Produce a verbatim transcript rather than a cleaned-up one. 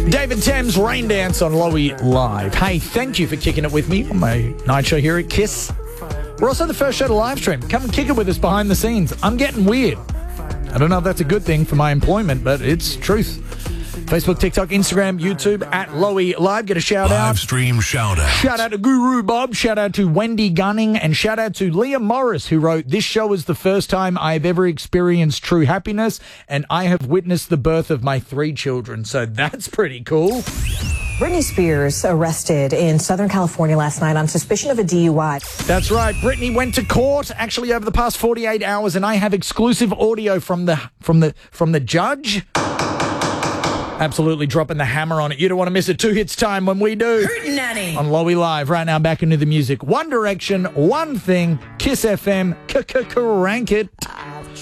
David Thames, Rain Dance on Lowy Live. Hey, thank you for kicking it with me on my night show here at KISS. We're also the first show to live stream. Come and kick it with us behind the scenes. I'm getting weird. I don't know if that's a good thing for my employment, but it's truth. Facebook, TikTok, Instagram, YouTube, at Lowy Live. Get a shout out. Live stream shout out. Shout out to Guru Bob. Shout out to Wendy Gunning. And shout out to Leah Morris, who wrote, "This show is the first time I have ever experienced true happiness, and I have witnessed the birth of my three children." So that's pretty cool. Britney Spears arrested in Southern California last night on suspicion of a D U I. That's right. Britney went to court actually over the past forty-eight hours, and I have exclusive audio from the from the from the judge. Absolutely dropping the hammer on it. You don't want to miss it. Two hits time when we do. Hootenanny. On Lowy Live. Right now, back into the music. One Direction, One Thing, KISS F M, K-K-Crank It.